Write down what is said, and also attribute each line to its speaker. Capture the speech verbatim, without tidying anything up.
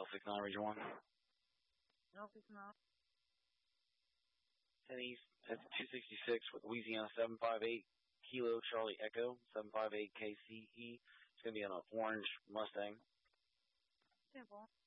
Speaker 1: six nine, Region one.
Speaker 2: Nope, it's not.
Speaker 1: ten East, that's two sixty-six with Louisiana seven five eight, Kilo Charlie Echo, seven five eight K C E. It's going to be on an orange Mustang.
Speaker 2: Simple.